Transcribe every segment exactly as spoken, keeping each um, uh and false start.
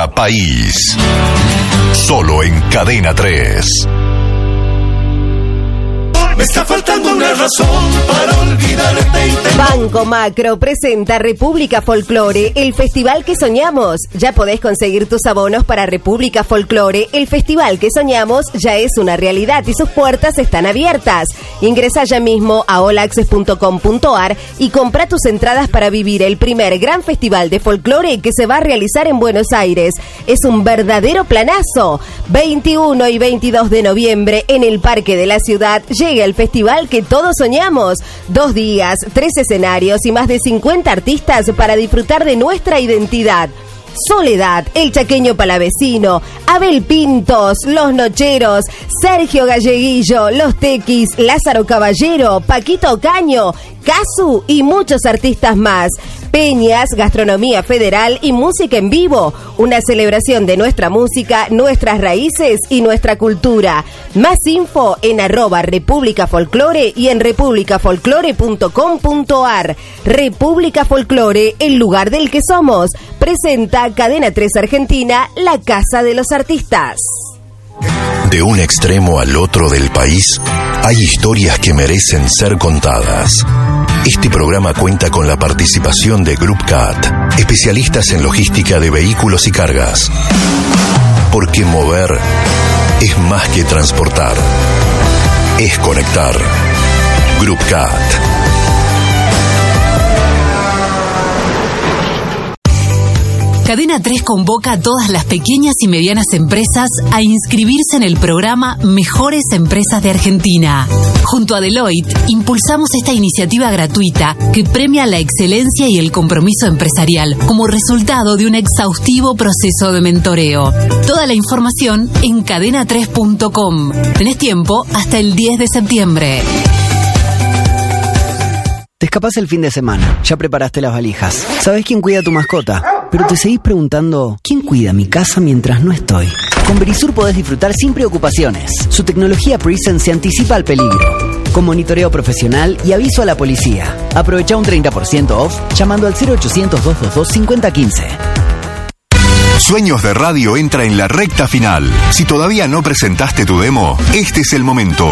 Ahora País. Solo en Cadena tres. Me está faltando una razón para olvidarte y te... Banco Macro presenta República Folklore, el festival que soñamos. Ya podés conseguir tus abonos para República Folklore. El festival que soñamos ya es una realidad y sus puertas están abiertas. Ingresa ya mismo a all access punto com punto a r y compra tus entradas para vivir el primer gran festival de folclore que se va a realizar en Buenos Aires. Es un verdadero planazo. veintiuno y veintidós de noviembre en el Parque de la Ciudad llega el festival que todos soñamos. Dos días, tres escenarios y más de cincuenta artistas para disfrutar de nuestra identidad. Soledad, El Chaqueño Palavecino, Abel Pintos, Los Nocheros, Sergio Galleguillo, Los Tequis, Lázaro Caballero, Paquito Caño, Casu y muchos artistas más. Peñas, gastronomía federal y música en vivo. Una celebración de nuestra música, nuestras raíces y nuestra cultura. Más info en arroba República Folklore y en república folklore punto com punto a r. República Folklore, el lugar del que somos. Presenta Cadena tres Argentina, la casa de los artistas. De un extremo al otro del país, hay historias que merecen ser contadas. Este programa cuenta con la participación de Group Cat, especialistas en logística de vehículos y cargas. Porque mover es más que transportar, es conectar. Group Cat. Cadena tres convoca a todas las pequeñas y medianas empresas a inscribirse en el programa Mejores Empresas de Argentina. Junto a Deloitte, impulsamos esta iniciativa gratuita que premia la excelencia y el compromiso empresarial como resultado de un exhaustivo proceso de mentoreo. Toda la información en cadena tres punto com. Tenés tiempo hasta el diez de septiembre. Te escapás el fin de semana, ya preparaste las valijas. ¿Sabés quién cuida a tu mascota? Pero te seguís preguntando, ¿quién cuida mi casa mientras no estoy? Con Verisur podés disfrutar sin preocupaciones. Su tecnología Presence se anticipa al peligro, con monitoreo profesional y aviso a la policía. Aprovecha un treinta por ciento off llamando al cero ochocientos, doscientos veintidós, cincuenta quince. Sueños de Radio entra en la recta final. Si todavía no presentaste tu demo, este es el momento.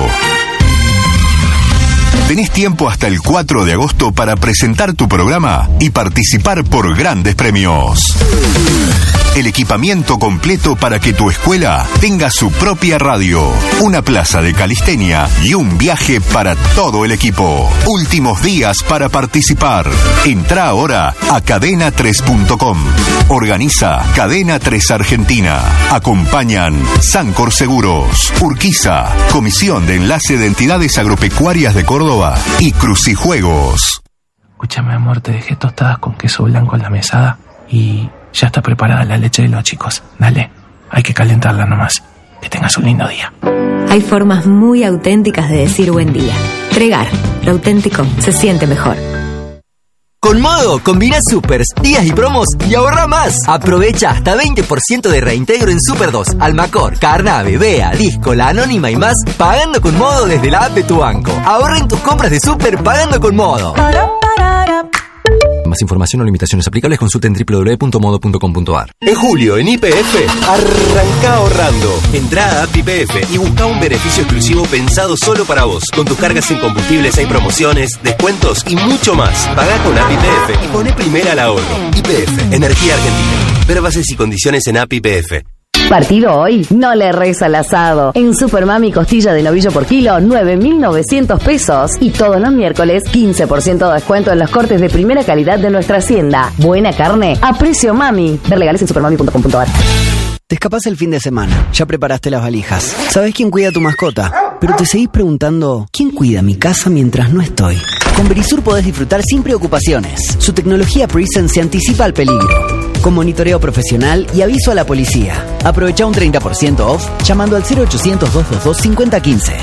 Tenés tiempo hasta el cuatro de agosto para presentar tu programa y participar por grandes premios. El equipamiento completo para que tu escuela tenga su propia radio, una plaza de calistenia y un viaje para todo el equipo. Últimos días para participar. Entrá ahora a cadena tres punto com. Organiza Cadena tres Argentina. Acompañan Sancor Seguros, Urquiza, Comisión de Enlace de Entidades Agropecuarias de Córdoba y Crucijuegos. Escúchame, amor, te dejé tostadas con queso blanco en la mesada y ya está preparada la leche de los chicos. Dale, hay que calentarla nomás. Que tengas un lindo día. Hay formas muy auténticas de decir buen día. Regar, lo auténtico se siente mejor. Con Modo, combina supers, días y promos y ahorra más. Aprovecha hasta veinte por ciento de reintegro en Super dos, Almacor, Carnave, Bea, Disco, La Anónima y más, pagando con Modo desde la app de tu banco. Ahorra en tus compras de Super pagando con Modo. Más información o limitaciones aplicables, consulta en doble u doble u doble u punto modo punto com punto a r. En julio, en Y P F, arranca ahorrando. Entrá a app Y P F y busca un beneficio exclusivo pensado solo para vos. Con tus cargas en combustibles hay promociones, descuentos y mucho más. Pagá con app Y P F y poné primera al ahorro. Y P F, Energía Argentina. Ver bases y condiciones en app Y P F. Partido hoy, no le reza al asado. En Supermami, costilla de novillo por kilo, nueve mil novecientos pesos. Y todos los miércoles, quince por ciento de descuento en los cortes de primera calidad de nuestra hacienda. Buena carne a precio mami. Ver legales en supermami punto com punto a r. Te escapás el fin de semana, ya preparaste las valijas. ¿Sabés quién cuida a tu mascota? Pero te seguís preguntando, ¿quién cuida mi casa mientras no estoy? Con Verisur podés disfrutar sin preocupaciones. Su tecnología Presence se anticipa al peligro, con monitoreo profesional y aviso a la policía. Aprovecha un treinta por ciento off llamando al cero ochocientos, doscientos veintidós, cincuenta quince.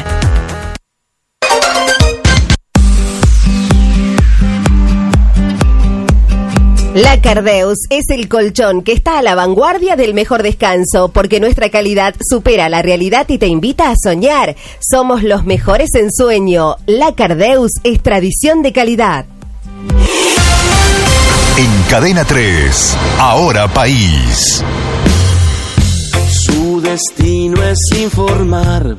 La Cardeus es el colchón que está a la vanguardia del mejor descanso, porque nuestra calidad supera la realidad y te invita a soñar. Somos los mejores en sueño. La Cardeus es tradición de calidad. En Cadena tres, Ahora País. destino es informar.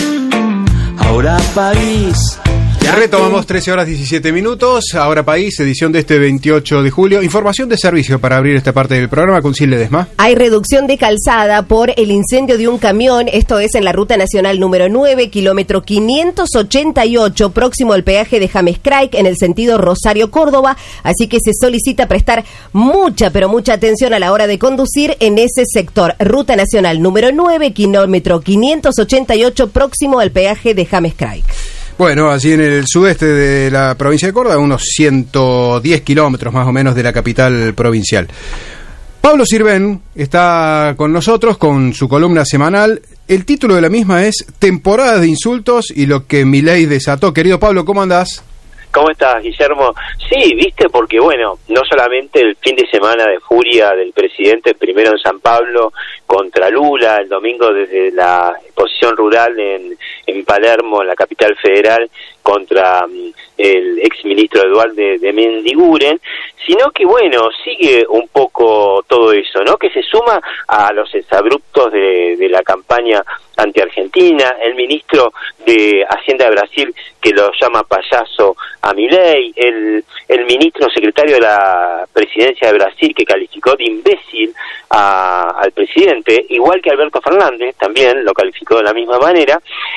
Ahora País. Ya retomamos trece horas diecisiete minutos. Ahora País, edición de este veintiocho de julio. Información de servicio para abrir esta parte del programa con Sil Ledesma. Hay reducción de calzada por el incendio de un camión. Esto es en la ruta nacional número nueve, kilómetro quinientos ochenta y ocho, próximo al peaje de James Craig, en el sentido Rosario-Córdoba. Así que se solicita prestar mucha, pero mucha atención a la hora de conducir en ese sector. Ruta nacional número nueve, kilómetro quinientos ochenta y ocho, próximo al peaje de James Craig. Bueno, allí en el sudeste de la provincia de Córdoba, unos ciento diez kilómetros más o menos de la capital provincial. Pablo Sirven está con nosotros con su columna semanal. El título de la misma es Temporada de insultos y lo que Milei desató. Querido Pablo, ¿cómo andás? ¿Cómo estás, Guillermo? Sí, viste, porque bueno, no solamente el fin de semana de furia del presidente, primero en San Pablo contra Lula, el domingo desde la exposición rural en, en Palermo, en la capital federal, contra um, el exministro Eduardo de, de Mendiguren, sino que bueno, sigue un poco todo eso, ¿no? Que se suma a los exabruptos de, de la campaña anti-argentina, el ministro de Hacienda de Brasil que lo llama payaso a Milei, el, el ministro secretario de la presidencia de Brasil que calificó de imbécil a, al presidente, igual que Alberto Fernández, también lo calificó de la misma manera.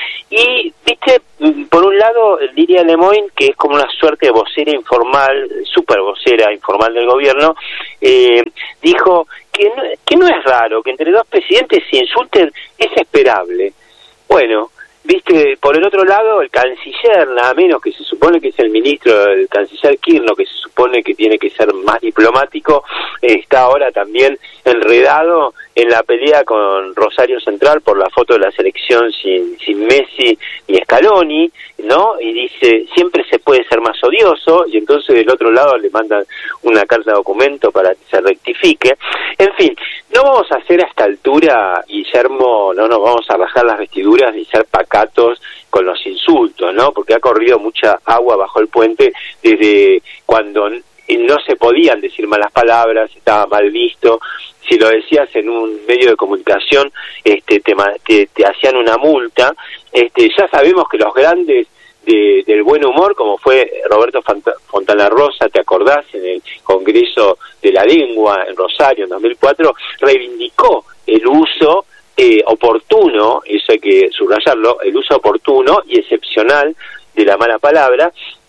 Y, viste, por un lado, Lilia Lemoyne, que es como una suerte de vocera informal, super vocera informal del gobierno, eh, dijo que no, que no es raro que entre dos presidentes se insulten, es esperable. Bueno, viste, por el otro lado, el canciller, nada menos, que se supone que es el ministro, el canciller Kirchner, que se supone que tiene que ser más diplomático, eh, está ahora también enredado en la pelea con Rosario Central por la foto de la selección sin, sin Messi y Scaloni, ¿no? Y dice, siempre se puede ser más odioso, y entonces del otro lado le mandan una carta de documento para que se rectifique. En fin, no vamos a hacer a esta altura, Guillermo, no nos vamos a bajar las vestiduras ni ser pacatos con los insultos, ¿no? Porque ha corrido mucha agua bajo el puente desde cuando no se podían decir malas palabras, estaba mal visto. Si lo decías en un medio de comunicación, este, te, te, te hacían una multa. Este, ya sabemos que los grandes de, del buen humor, como fue Roberto Fontana Rosa, ¿te acordás? En el Congreso de la Lengua en Rosario en dos mil cuatro, reivindicó el uso eh, oportuno, eso hay que subrayarlo, el uso oportuno y excepcional de la mala palabra.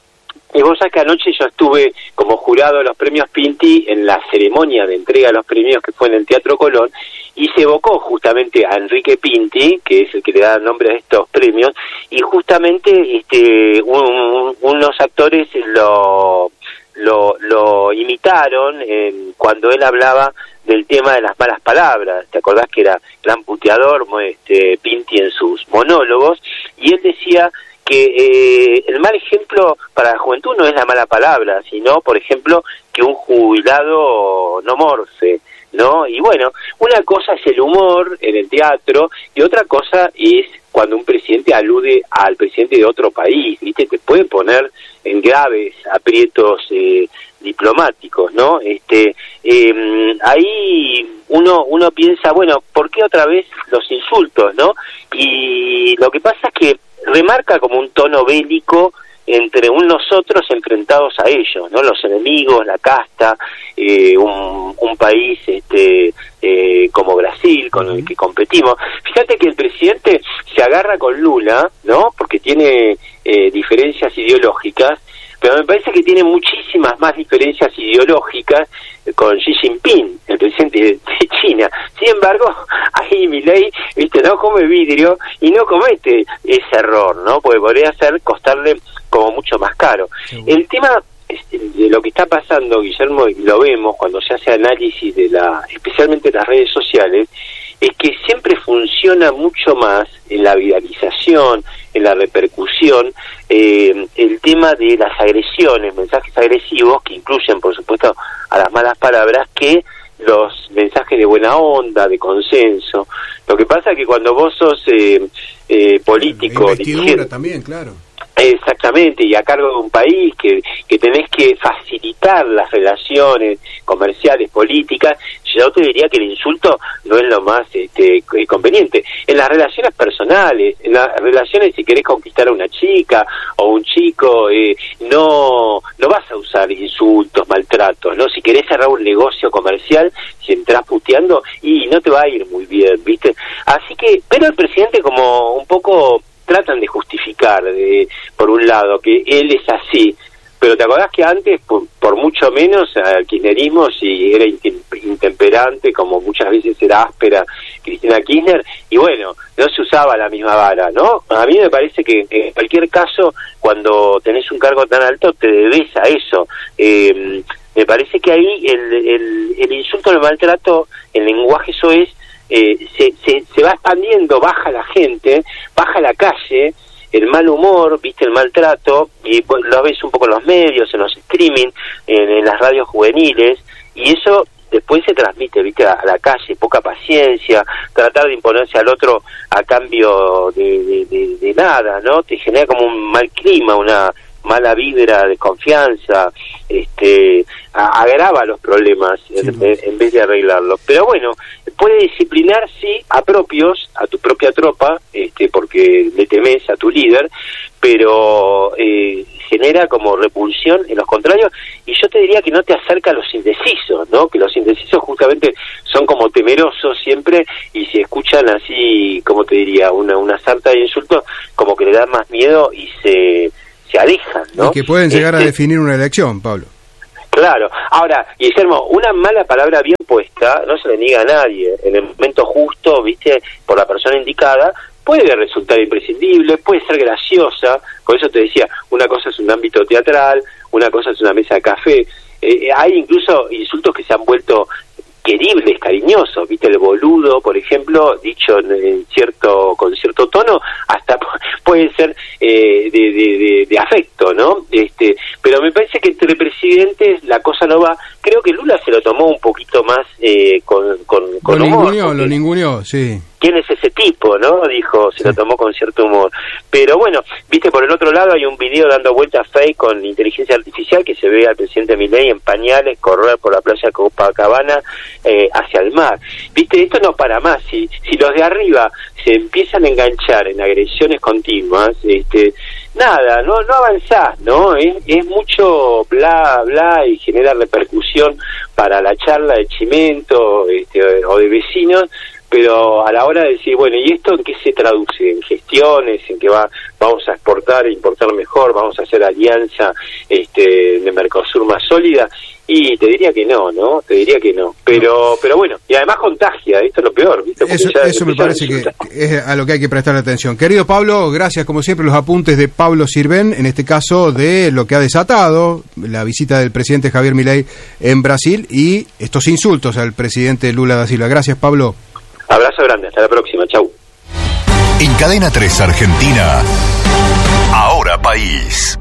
Y vos sabés que anoche yo estuve como jurado de los premios Pinti en la ceremonia de entrega de los premios que fue en el Teatro Colón, y se evocó justamente a Enrique Pinti, que es el que le da nombre a estos premios, y justamente este un, unos actores lo, lo, lo imitaron eh, cuando él hablaba del tema de las malas palabras. ¿Te acordás que era gran puteador este, Pinti en sus monólogos? Y él decía que eh, el mal ejemplo para la juventud no es la mala palabra, sino, por ejemplo, que un jubilado no morfe, ¿no? Y bueno, una cosa es el humor en el teatro y otra cosa es cuando un presidente alude al presidente de otro país, ¿viste? Te puede poner en graves aprietos eh, diplomáticos, ¿no? Este, eh, ahí uno uno piensa, bueno, ¿por qué otra vez los insultos, no? Y lo que pasa es que remarca como un tono bélico entre un nosotros enfrentados a ellos, ¿no? Los enemigos, la casta, eh, un, un país este eh, como Brasil con el que competimos. Fíjate que el presidente se agarra con Lula, ¿no? Porque tiene eh, diferencias ideológicas, pero me parece que tiene muchísimas más diferencias ideológicas con Xi Jinping, el presidente de China. Sin embargo, ahí Milei, viste, no come vidrio y no comete ese error, ¿no? Porque podría ser costarle como mucho más caro. Sí. El tema de lo que está pasando, Guillermo, y lo vemos cuando se hace análisis de la, especialmente de las redes sociales, es que siempre funciona mucho más en la viralización, en la repercusión, eh, el tema de las agresiones, mensajes agresivos que incluyen, por supuesto, a las malas palabras, que los mensajes de buena onda, de consenso. Lo que pasa es que cuando vos sos eh, eh, político... La investidura también, claro. Exactamente, y a cargo de un país que, que tenés que facilitar las relaciones comerciales, políticas, yo te diría que el insulto no es lo más este, conveniente. En las relaciones personales, en las relaciones si querés conquistar a una chica o un chico, eh, no no vas a usar insultos, maltratos, ¿no? Si querés cerrar un negocio comercial, si entras puteando, y no te va a ir muy bien, ¿viste? Así que, pero el presidente como un poco tratan de justificar, de, por un lado, que él es así, pero ¿te acordás que antes, por, por mucho menos, al kirchnerismo, si era intemperante, como muchas veces era áspera Cristina Kirchner, y bueno, no se usaba la misma vara, ¿no? A mí me parece que en cualquier caso, cuando tenés un cargo tan alto, te debes a eso. Eh, me parece que ahí el, el, el insulto, el maltrato, el lenguaje soez, Eh, se, se, se va expandiendo, baja la gente, baja la calle, el mal humor, viste, el maltrato, y lo ves un poco en los medios, en los streaming, en, en las radios juveniles, y eso después se transmite, viste, a la calle, poca paciencia, tratar de imponerse al otro a cambio de, de, de, de nada, ¿no? Te genera como un mal clima, una mala vibra, desconfianza, este, a, agrava los problemas sí, en, en vez de arreglarlos. Pero bueno, puede disciplinar, sí, a propios, a tu propia tropa, este, porque le temes a tu líder, pero eh, genera como repulsión en los contrarios, y yo te diría que no te acerca a los indecisos, ¿no? Que los indecisos justamente son como temerosos siempre, y si escuchan así, como te diría, una, una sarta de insultos, como que le dan más miedo y se... se alejan, ¿no? Y que pueden llegar este, a definir una elección, Pablo. Claro. Ahora, Guillermo, una mala palabra bien puesta no se le niega a nadie. En el momento justo, viste, por la persona indicada, puede resultar imprescindible, puede ser graciosa. Por eso te decía, una cosa es un ámbito teatral, una cosa es una mesa de café. Eh, hay incluso insultos que se han vuelto queribles, cariñosos, viste, el boludo, por ejemplo, dicho en, en cierto, con cierto tono, hasta puede ser eh, de, de, de, de afecto, ¿no? Este, pero me parece que entre presidentes la cosa no va. Creo que Lula se lo tomó un poquito más eh, con, con, con lo humor. Ninguneó, lo ninguneó, sí. ¿Quién es ese tipo, no? Dijo, se sí. lo tomó con cierto humor. Pero bueno, viste, por el otro lado hay un video dando vueltas fake con inteligencia artificial que se ve al presidente Milei en pañales correr por la playa Copacabana eh, hacia el mar. Viste, esto no para más. Si, si los de arriba se empiezan a enganchar en agresiones continuas, este, nada, no no avanzás, ¿no? Es, es mucho bla, bla y genera repercusión para la charla de Chimento este, o de vecinos, pero a la hora de decir, bueno, ¿y esto en qué se traduce? ¿En gestiones? ¿En que va vamos a exportar e importar mejor? ¿Vamos a hacer alianza este, de Mercosur más sólida? Y te diría que no, ¿no? Te diría que no. Pero no. pero bueno, y además contagia, esto es lo peor, ¿viste? Eso, eso me parece que es a lo que hay que prestar atención. Querido Pablo, gracias como siempre, los apuntes de Pablo Sirven, en este caso de lo que ha desatado la visita del presidente Javier Milei en Brasil y estos insultos al presidente Lula da Silva. Gracias, Pablo. Abrazo grande, hasta la próxima, chau. En Cadena tres Argentina, Ahora País.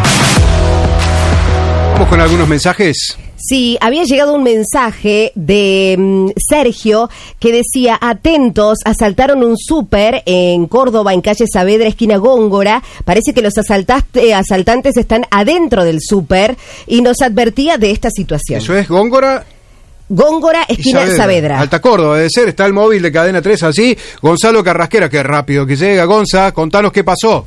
Vamos con algunos mensajes. Sí, había llegado un mensaje de um, Sergio que decía: atentos, asaltaron un súper en Córdoba, en calle Saavedra, esquina Góngora. Parece que los asaltaste, asaltantes están adentro del súper y nos advertía de esta situación. Eso es Góngora. Góngora, esquina Saavedra. Saavedra. Alta Córdoba, debe ser. Está el móvil de Cadena tres así. Gonzalo Carrasquera, qué rápido que llega. Gonza, contanos qué pasó.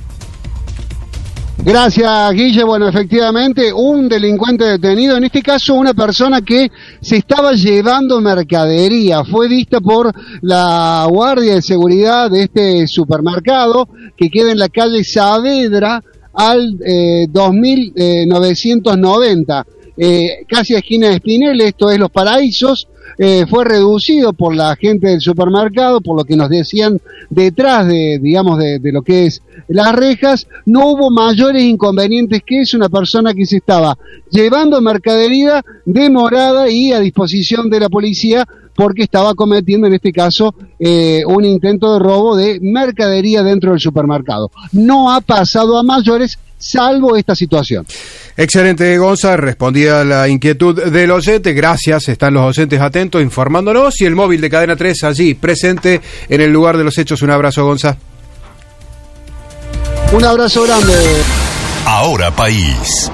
Gracias, Guille. Bueno, efectivamente, un delincuente detenido, en este caso una persona que se estaba llevando mercadería. Fue vista por la guardia de seguridad de este supermercado que queda en la calle Saavedra al eh, dos mil novecientos noventa. Eh, casi a esquina de Espinel, esto es Los Paraísos. Eh, fue reducido por la gente del supermercado, por lo que nos decían detrás de, digamos, de, de lo que es las rejas. No hubo mayores inconvenientes que es una persona que se estaba llevando mercadería demorada y a disposición de la policía porque estaba cometiendo en este caso eh, un intento de robo de mercadería dentro del supermercado. No ha pasado a mayores, salvo esta situación. Excelente, Gonza, respondía a la inquietud del oyente. Gracias, están los oyentes atentos informándonos y el móvil de Cadena tres allí presente en el lugar de los hechos. Un abrazo, Gonza. Un abrazo grande. Ahora País.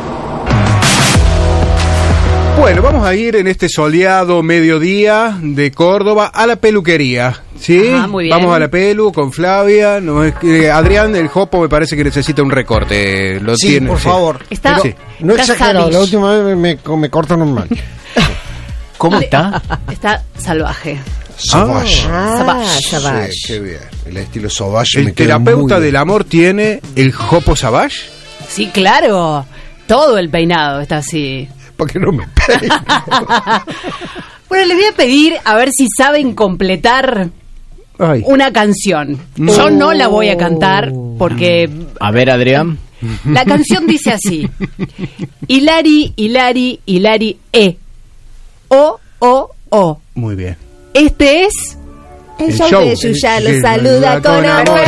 Bueno, vamos a ir en este soleado mediodía de Córdoba a la peluquería, ¿sí? Ajá, muy bien. Vamos a la pelu con Flavia. No, es que Adrián, el Jopo, me parece que necesita un recorte. Lo Sí, tiene, por favor. Está- Sí. No Está exagerado, Savish. la última vez me, me, me cortan un mal. ¿Cómo está? Está salvaje. Sauvage. Savage. Sí, qué bien. El estilo Sauvage me El queda muy terapeuta bien. del amor tiene el Jopo Savage. Sí, claro. Todo el peinado está así. ¿Para que no me pegue? Bueno, les voy a pedir a ver si saben completar Ay. una canción. No. Yo no la voy a cantar porque A ver, Adrián. la canción dice así: Hilari, Hilari, Hilari, E. O, O, O. Muy bien. Este es El, El show, show. de Yuya El- lo el- saluda el- con con amor.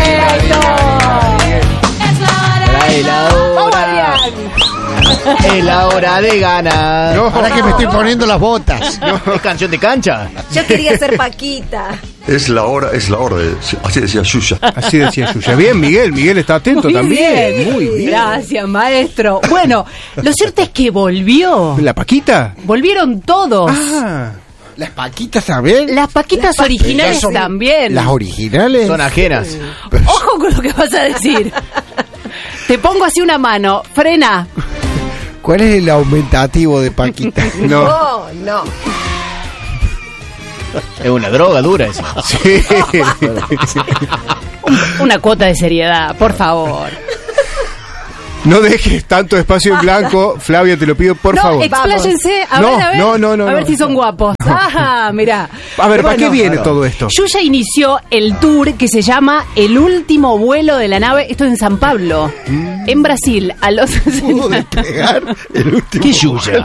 Trae la hora. Es la hora de ganar. No. Ahora que me estoy poniendo las botas. ¿Es canción de cancha? Yo quería ser Paquita. Es la hora, es la hora de... Así decía Yuya. Así decía Yuya. Bien, Miguel. Miguel está atento Muy también. bien. Muy bien. Gracias, maestro. Bueno, lo cierto es que volvió. ¿La Paquita? Volvieron todos. Ah. Las paquitas también. Las paquitas Las originales son- también. Las originales. Son ajenas. Ojo con lo que vas a decir. Te pongo así una mano. Frena. ¿Cuál es el aumentativo de paquita? No. No, no. Es una droga dura esa. Sí. Una cuota de seriedad, por favor. No dejes tanto espacio en blanco. Flavia, te lo pido, por no, favor. expláyense. A No, ver, a ver. no, no, no, A ver no. si son guapos. Ajá, mirá. A ver, ¿para Bueno, qué viene todo esto? Yuya inició el tour que se llama El último vuelo de la nave. Esto es en San Pablo, Mm. en Brasil. A los ¿Qué Yuya?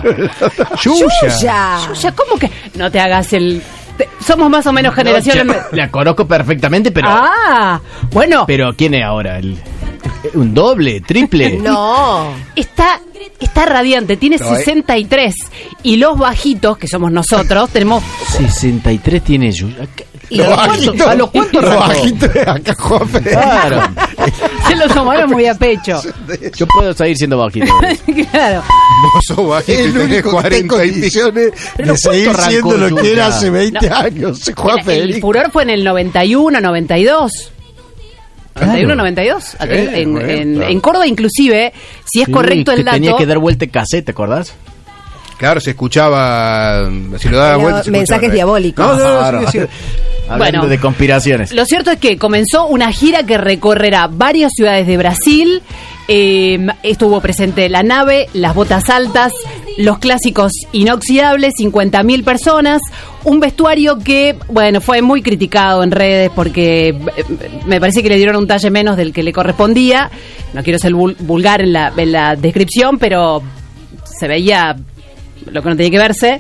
Yuya. Yuya, ¿cómo que no te hagas el? te- somos más o menos generación. No, che, la conozco perfectamente, pero. Ah, bueno. Pero ¿quién es ahora? ¿El, ¿Un doble? ¿Triple? No. Está, está radiante, tiene No, eh. sesenta y tres. Y los bajitos, que somos nosotros, tenemos. sesenta y tres tiene Yuya. ¿Y a los cuántos- a los cuántos Lo arrancó? bajito de acá, Juanfe. Claro. Se lo tomaron muy a pecho. Yo puedo seguir siendo bajito. Claro. Vos sos bajito y El tenés único que está en cuarenta y pico. condiciones Pero de seguir ¿cuánto siendo arrancó lo que Yuya? era hace veinte No. años. Juan El, el Federico. furor fue en el noventa y uno, noventa y dos. noventa y uno, noventa y dos. Acá en, en- bueno, en- claro. en Córdoba inclusive, si es Sí, correcto que el dato. tenía que dar vuelta en cassette, ¿te acordás? Claro, se escuchaba. Si lo daba Los vuelta. se mensajes escuchaba. diabólicos. No, no, no, Claro. sí, sí. Hablando Bueno. de conspiraciones. Lo cierto es que comenzó una gira que recorrerá varias ciudades de Brasil. Eh, estuvo presente la nave, las botas altas, los clásicos inoxidables, cincuenta mil personas. Un vestuario que, bueno, fue muy criticado en redes porque eh, me parece que le dieron un talle menos del que le correspondía. No quiero ser vul- vulgar en la, en la descripción, pero se veía lo que no tenía que verse.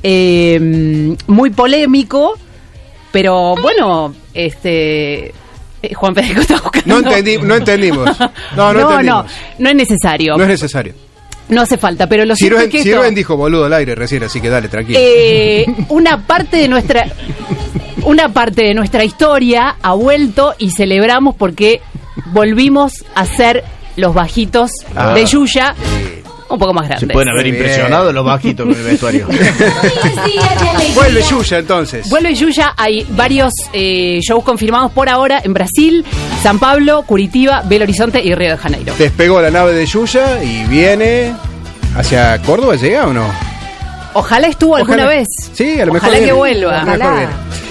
Eh, muy polémico. Pero bueno, este eh, Juan Federico está buscando. No, entendí, no entendimos. No, no, no, entendimos. no, no es necesario. No es necesario. No hace falta, pero lo cierto Sirven, es que esto, Sirven dijo boludo al aire recién, así que dale, tranquilo. eh, una parte de nuestra una parte de nuestra historia ha vuelto y celebramos porque volvimos a ser los bajitos Ah. de Yuya, un poco más grandes. Se pueden haber Bien. impresionado los bajitos con el vestuario. Vuelve Yuya entonces. Vuelve Yuya, hay varios eh, shows confirmados por ahora en Brasil, San Pablo, Curitiba, Belo Horizonte y Río de Janeiro. Despegó la nave de Yuya y viene hacia Córdoba, ¿llega o no? Ojalá estuvo alguna Ojalá. vez. Sí, a lo mejor Ojalá que viene. vuelva. A lo mejor Ojalá. viene.